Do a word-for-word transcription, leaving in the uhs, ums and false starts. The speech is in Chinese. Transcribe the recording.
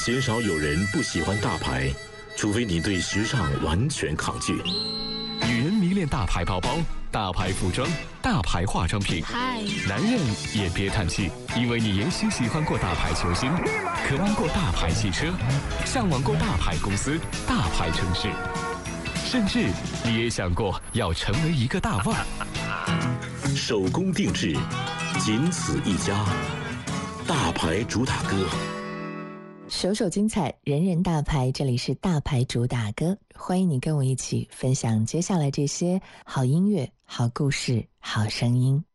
鲜少有人不喜欢大牌，除非你对时尚完全抗拒。 女人迷恋大牌包包、大牌服装、大牌化妆品。 嗨， 男人也别叹气，因为你也许喜欢过大牌球星，渴望过大牌汽车，向往过大牌公司、大牌城市，甚至你也想过要成为一个大腕。 手工定制，仅此一家，大牌主打歌。 首首精彩，人人大牌，这里是大牌主打歌，欢迎你跟我一起分享接下来这些好音乐、好故事、好声音。